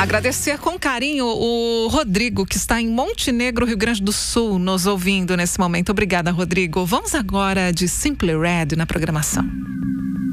Agradecer com carinho o Rodrigo, que está em Montenegro, Rio Grande do Sul, nos ouvindo nesse momento. Obrigada, Rodrigo. Vamos agora de Simply Red na programação.